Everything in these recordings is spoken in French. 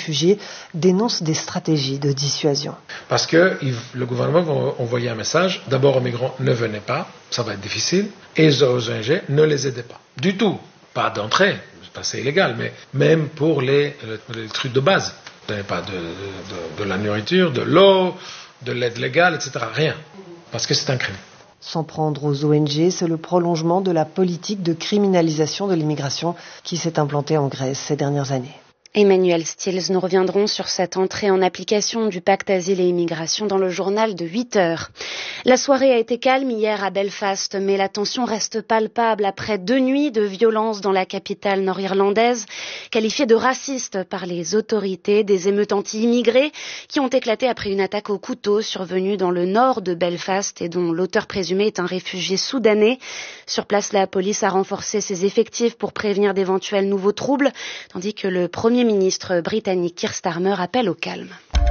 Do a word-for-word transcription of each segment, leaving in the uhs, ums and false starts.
réfugiés dénoncent des stratégies de dissuasion. Parce que le gouvernement va envoyer un message, d'abord aux migrants, ne venez pas, ça va être difficile, et aux O N G, ne les aidez pas. Du tout, pas d'entrée, c'est illégal, mais même pour les, les, les trucs de base. Vous n'avez pas de, de, de, de la nourriture, de l'eau, de l'aide légale, et cetera. Rien, parce que c'est un crime. S'en prendre aux O N G, c'est le prolongement de la politique de criminalisation de l'immigration qui s'est implantée en Grèce ces dernières années. Emmanuel Stills, nous reviendrons sur cette entrée en application du pacte asile et immigration dans le journal de huit heures. La soirée a été calme hier à Belfast, mais la tension reste palpable après deux nuits de violence dans la capitale nord-irlandaise, qualifiée de raciste par les autorités, des émeutes anti-immigrés qui ont éclaté après une attaque au couteau survenue dans le nord de Belfast et dont l'auteur présumé est un réfugié soudanais. Sur place, la police a renforcé ses effectifs pour prévenir d'éventuels nouveaux troubles, tandis que le premier ministre britannique Keir Starmer appelle au calme.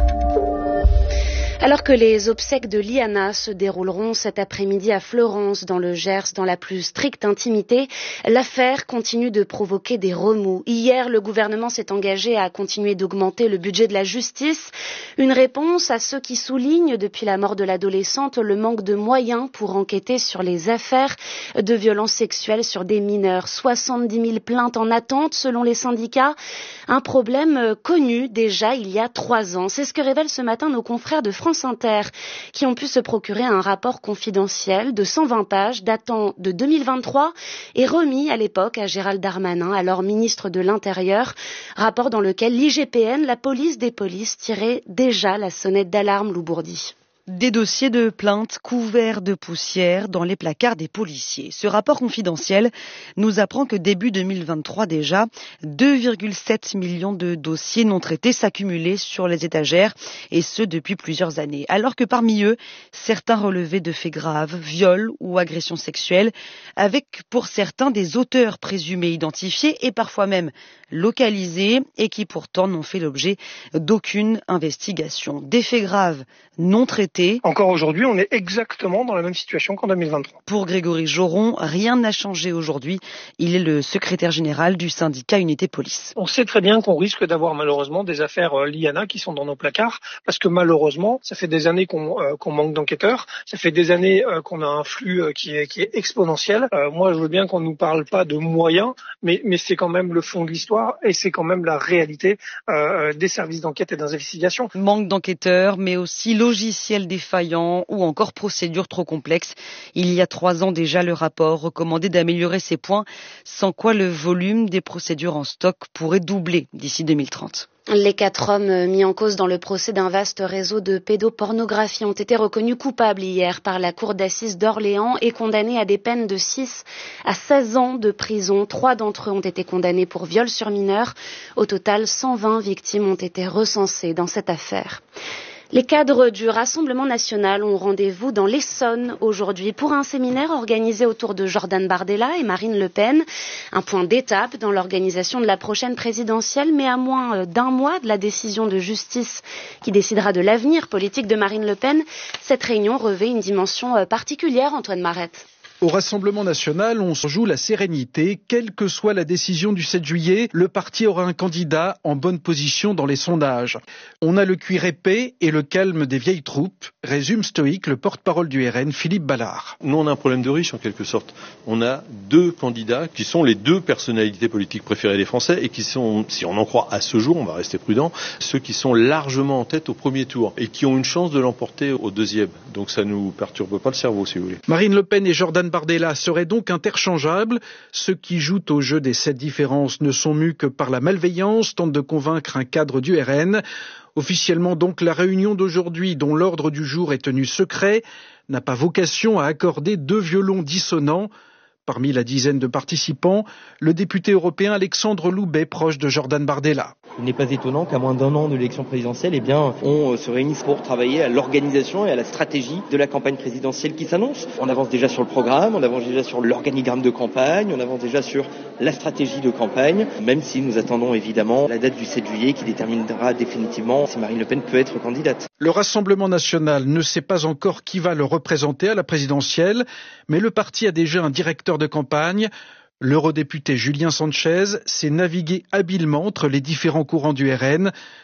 Alors que les obsèques de Liana se dérouleront cet après-midi à Florence, dans le Gers, dans la plus stricte intimité, l'affaire continue de provoquer des remous. Hier, le gouvernement s'est engagé à continuer d'augmenter le budget de la justice. Une réponse à ceux qui soulignent, depuis la mort de l'adolescente, le manque de moyens pour enquêter sur les affaires de violences sexuelles sur des mineurs. soixante-dix mille plaintes en attente, selon les syndicats. Un problème connu déjà il y a trois ans. C'est ce que révèlent ce matin nos confrères de France Inter, qui ont pu se procurer un rapport confidentiel de cent vingt pages datant de deux mille vingt-trois et remis à l'époque à Gérald Darmanin, alors ministre de l'Intérieur, rapport dans lequel l'I G P N, la police des polices, tirait déjà la sonnette d'alarme, Loubourdi. Des dossiers de plaintes couverts de poussière dans les placards des policiers. Ce rapport confidentiel nous apprend que début deux mille vingt-trois déjà, deux virgule sept millions de dossiers non traités s'accumulaient sur les étagères, et ce depuis plusieurs années. Alors que parmi eux, certains relevaient de faits graves, viols ou agressions sexuelles, avec pour certains des auteurs présumés identifiés et parfois même localisés, et qui pourtant n'ont fait l'objet d'aucune investigation. Des faits graves non traités. Encore aujourd'hui, on est exactement dans la même situation qu'en deux mille vingt-trois. Pour Grégory Joron, rien n'a changé aujourd'hui. Il est le secrétaire général du syndicat Unité Police. On sait très bien qu'on risque d'avoir malheureusement des affaires euh, Liana qui sont dans nos placards, parce que malheureusement, ça fait des années qu'on, euh, qu'on manque d'enquêteurs, ça fait des années euh, qu'on a un flux euh, qui, est, qui est exponentiel. Euh, moi, je veux bien qu'on ne nous parle pas de moyens, mais, mais c'est quand même le fond de l'histoire et c'est quand même la réalité euh, des services d'enquête et d'investigation. Manque d'enquêteurs, mais aussi logiciels défaillants ou encore procédures trop complexes. Il y a trois ans déjà, le rapport recommandait d'améliorer ces points, sans quoi le volume des procédures en stock pourrait doubler d'ici deux mille trente. Les quatre hommes mis en cause dans le procès d'un vaste réseau de pédopornographie ont été reconnus coupables hier par la cour d'assises d'Orléans et condamnés à des peines de six à seize ans de prison. Trois d'entre eux ont été condamnés pour viol sur mineurs. Au total, cent vingt victimes ont été recensées dans cette affaire. Les cadres du Rassemblement national ont rendez-vous dans l'Essonne aujourd'hui pour un séminaire organisé autour de Jordan Bardella et Marine Le Pen. Un point d'étape dans l'organisation de la prochaine présidentielle, mais à moins d'un mois de la décision de justice qui décidera de l'avenir politique de Marine Le Pen. Cette réunion revêt une dimension particulière, Antoine Marette. Au Rassemblement national, on se joue la sérénité. Quelle que soit la décision du sept juillet, le parti aura un candidat en bonne position dans les sondages. On a le cuir épais et le calme des vieilles troupes, résume stoïque le porte-parole du R N, Philippe Ballard. Nous, on a un problème de riche en quelque sorte. On a deux candidats qui sont les deux personnalités politiques préférées des Français et qui sont, si on en croit à ce jour, on va rester prudent, ceux qui sont largement en tête au premier tour et qui ont une chance de l'emporter au deuxième. Donc ça nous perturbe pas le cerveau, si vous voulez. Marine Le Pen et Jordan Bardella seraient donc interchangeables. Ceux qui jouent au jeu des sept différences ne sont mus que par la malveillance, tentent de convaincre un cadre du R N. Officiellement donc, la réunion d'aujourd'hui, dont l'ordre du jour est tenu secret, n'a pas vocation à accorder deux violons dissonants. Parmi la dizaine de participants, le député européen Alexandre Loubet, proche de Jordan Bardella. Il n'est pas étonnant qu'à moins d'un an de l'élection présidentielle, eh bien, on se réunisse pour travailler à l'organisation et à la stratégie de la campagne présidentielle qui s'annonce. On avance déjà sur le programme, on avance déjà sur l'organigramme de campagne, on avance déjà sur la stratégie de campagne, même si nous attendons évidemment la date du sept juillet qui déterminera définitivement si Marine Le Pen peut être candidate. Le Rassemblement national ne sait pas encore qui va le représenter à la présidentielle, mais le parti a déjà un directeur de campagne. L'eurodéputé Julien Sanchez s'est navigué habilement entre les différents courants du R N.